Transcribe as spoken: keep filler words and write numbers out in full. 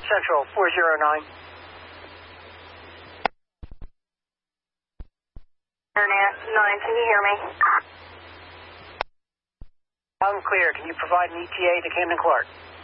Central four zero nine. nine, can you hear me? Loud and clear. Can you provide an E T A to Camden Clark?